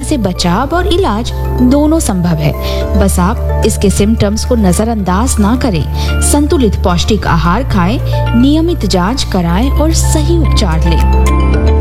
से बचाव और इलाज दोनों संभव है। बस आप इसके सिम्टम्स को नजरअंदाज ना करें, संतुलित पौष्टिक आहार खाएं, नियमित जांच कराएं और सही उपचार लें।